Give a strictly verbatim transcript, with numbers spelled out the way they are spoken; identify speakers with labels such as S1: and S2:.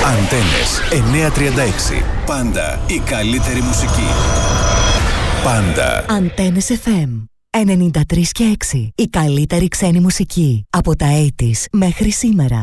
S1: Αντένες εννιακόσια τριάντα έξι. Πάντα η καλύτερη μουσική. Πάντα.
S2: Αντένες εφ εμ ενενήντα τρία και έξι. Η καλύτερη ξένη μουσική από τα ογδόντα μέχρι σήμερα.